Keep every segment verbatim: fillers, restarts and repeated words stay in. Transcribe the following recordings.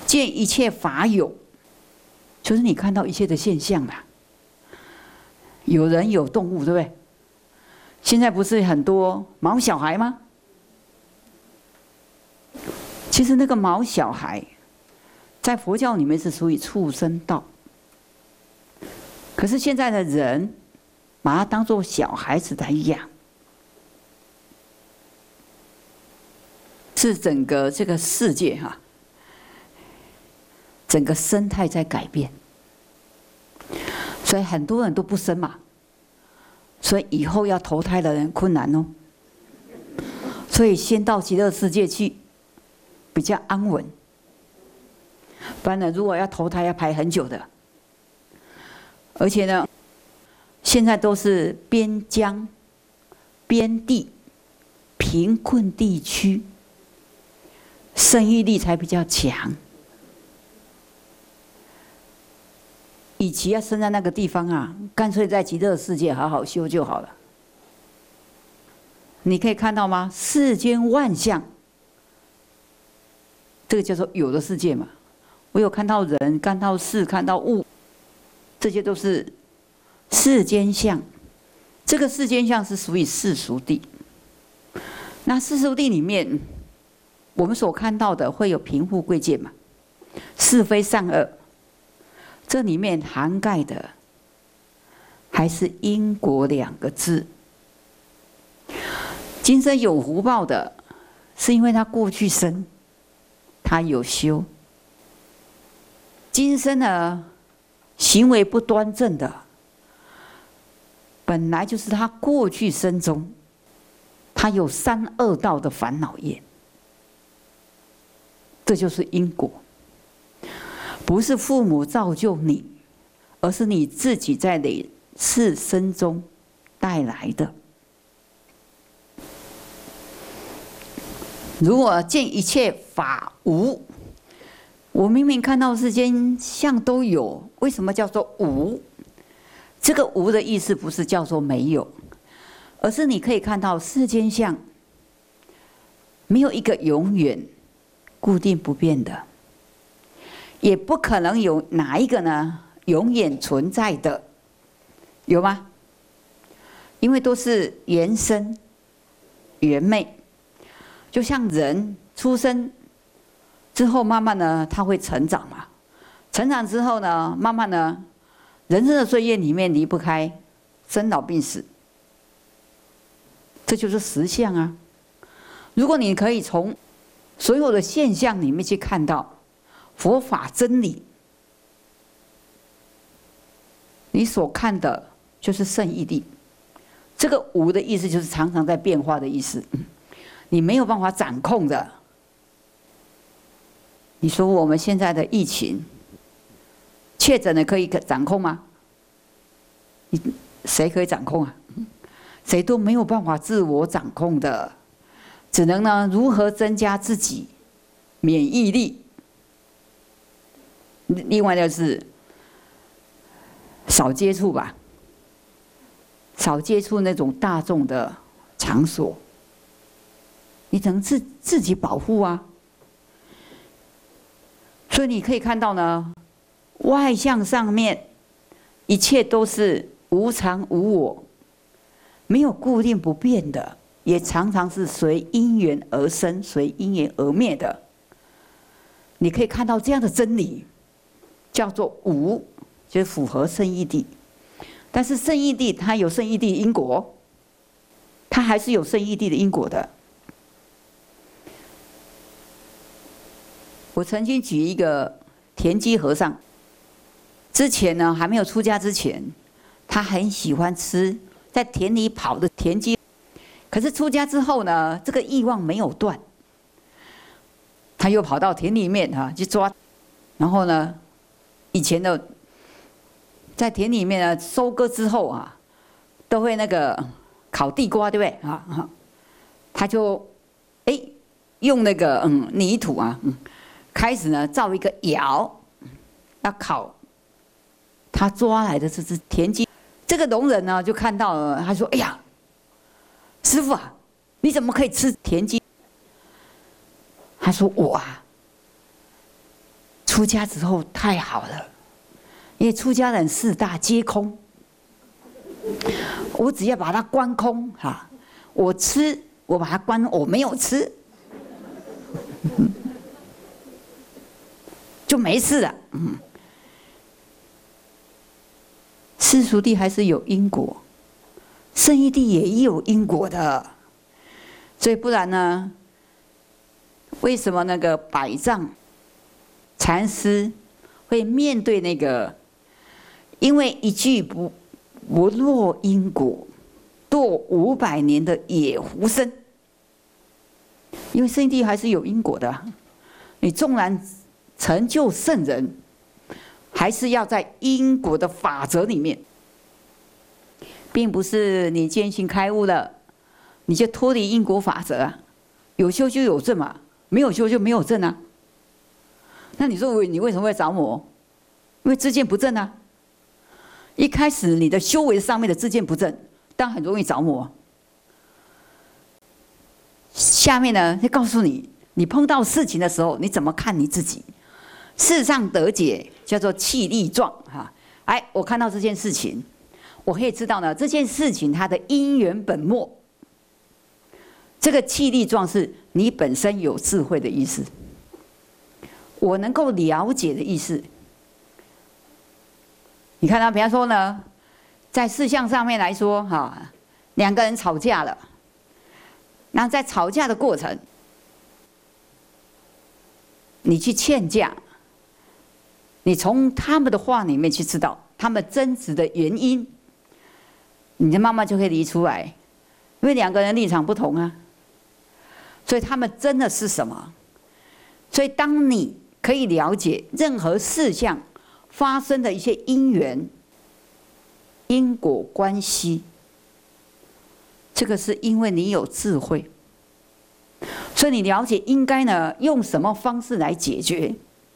见一切法有，就是你看到一切的现象啦。有人有动物，对不对？现在不是很多毛小孩吗？其实那个毛小孩，在佛教里面是属于畜生道。可是现在的人，把它当作小孩子来养，是整个这个世界哈、啊，整个生态在改变。所以很多人都不生嘛，所以以后要投胎的人困难哦。所以先到极乐世界去，比较安稳。不然呢，如果要投胎要排很久的。而且呢，现在都是边疆、边地、贫困地区，生育力才比较强。与其要生在那个地方啊，干脆在极乐世界好好修就好了。你可以看到吗？世间万象，这个叫做有的世界嘛。我有看到人，看到事，看到物，这些都是世间相。这个世间相是属于世俗谛。那世俗谛里面，我们所看到的会有贫富贵贱嘛，是非善恶。这里面涵盖的还是因果两个字。今生有福报的，是因为他过去生他有修；今生呢，行为不端正的，本来就是他过去生中他有三恶道的烦恼业，这就是因果。不是父母造就你，而是你自己在累世生中带来的。如果见一切法无，我明明看到世间相都有，为什么叫做无？这个无的意思不是叫做没有，而是你可以看到世间相没有一个永远固定不变的。也不可能有哪一个呢永远存在的，有吗？因为都是缘生缘灭，就像人出生之后，慢慢呢他会成长嘛，成长之后呢，慢慢呢，人生的岁月里面离不开生老病死，这就是实相啊。如果你可以从所有的现象里面去看到佛法真理，你所看的就是圣义谛。这个无的意思就是常常在变化的意思，你没有办法掌控的。你说我们现在的疫情，确诊的可以掌控吗？你谁可以掌控啊？谁都没有办法自我掌控的，只能呢如何增加自己免疫力。另外就是少接触吧，少接触那种大众的场所，你只能自自己保护啊。所以你可以看到呢，外相上面一切都是无常无我，没有固定不变的，也常常是随因缘而生，随因缘而灭的。你可以看到这样的真理。叫做无，就是符合圣义谛。但是圣义谛它有圣义谛因果，它还是有圣义谛的因果的。我曾经举一个田基和尚，之前呢还没有出家之前，他很喜欢吃在田里跑的田鸡，可是出家之后呢，这个欲望没有断，他又跑到田里面啊去抓，然后呢。以前的在田里面呢，收割之后啊，都会那个烤地瓜，对不对啊？他就哎用那个嗯泥土啊，嗯，开始呢造一个窑，要烤他抓来的这只田鸡。这个农人呢就看到了，他说：“哎呀，师父啊，你怎么可以吃田鸡？”他说：“我啊。” 出家之后太好了，因为出家人四大皆空，我只要把它观空哈，我吃我把它观，我没有吃，就没事了。嗯，世俗谛还是有因果，圣义谛也有因果的，所以不然呢？为什么那个百丈禅师会面对那个，因为一句不不落因果，堕五百年的野狐身？因为圣谛还是有因果的、啊，你纵然成就圣人，还是要在因果的法则里面，并不是你见性开悟了，你就脱离因果法则啊，有修就有证嘛。没有修就没有证啊。那你说你为什么会着魔？因为知见不正啊。一开始你的修为上面的知见不正，当然很容易着魔。下面呢，就告诉你，你碰到事情的时候，你怎么看你自己？事上得解，叫做气力状哈。哎，我看到这件事情，我可以知道呢，这件事情它的因缘本末。这个气力状是你本身有智慧的意思，我能够了解的意思。你看到，比方说呢，在事项上面来说，哈，两个人吵架了，那在吵架的过程，你去劝架，你从他们的话里面去知道他们争执的原因，你的妈妈就可以理出来，因为两个人立场不同啊。所以他们争的是什么？所以当你可以了解任何事项发生的一些因缘、因果关系，这个是因为你有智慧，所以你了解应该呢用什么方式来解决，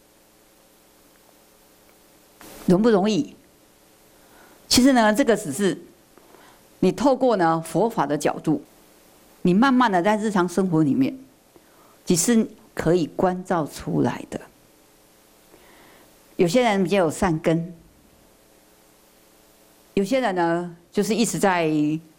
容不容易？其实呢，这个只是你透过呢佛法的角度。你慢慢的在日常生活里面，只是可以关照出来的。有些人比较有善根，有些人呢就是一直在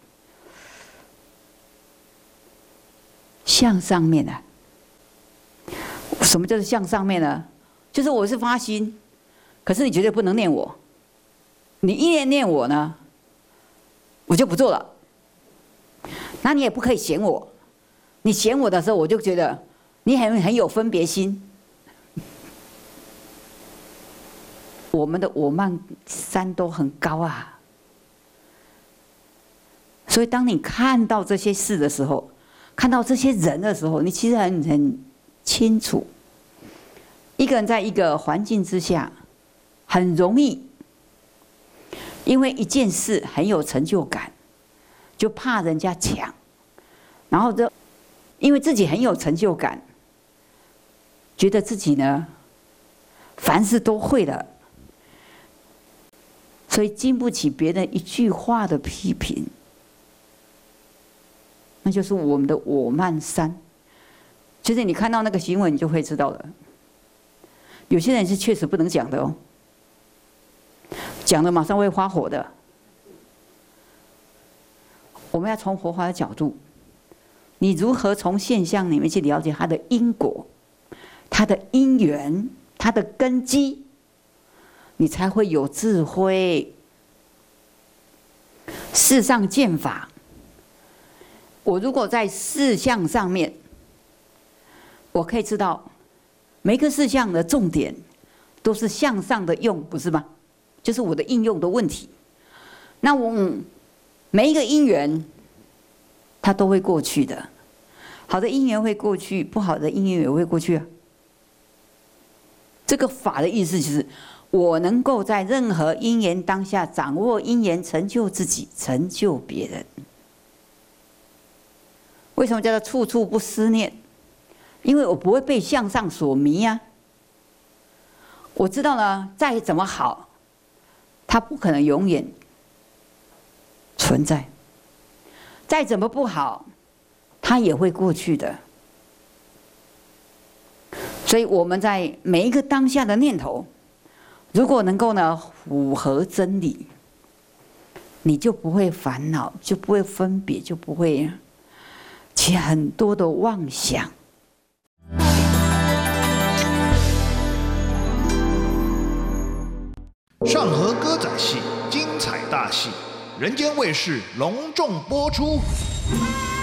向上面啊。什么叫做向上面呢？就是我是发心，可是你绝对不能念我，你一念念我呢，我就不做了。那你也不可以嫌我，你嫌我的时候，我就觉得你很很有分别心。我们的我慢三都很高啊，所以当你看到这些事的时候，看到这些人的时候，你其实很很清楚，一个人在一个环境之下，很容易因为一件事很有成就感。就怕人家抢，然后就因为自己很有成就感，觉得自己呢凡事都会了，所以经不起别人一句话的批评，那就是我们的我慢三。其实你看到那个行为，你就会知道了。有些人是确实不能讲的哦，讲了马上会发火的。我们要从佛法的角度，你如何从现象里面去了解它的因果、它的因缘、它的根基，你才会有智慧。世上见法，我如果在事项上面，我可以知道每个事项的重点都是向上的用，不是吗？就是我的应用的问题。那我。每一个因缘，它都会过去的。好的因缘会过去，不好的因缘也会过去啊。这个法的意思就是，我能够在任何因缘当下掌握因缘，成就自己，成就别人。为什么叫做处处不思念？因为我不会被向上所迷啊。我知道呢，再怎么好，它不可能永远存在，再怎么不好，它也会过去的。 所以我们在每一个当下的念头，如果能够呢符合真理，你就不会烦恼，就不会分别，就不会起很多的妄想。 上河歌仔戏精彩大戏，人间卫视隆重播出。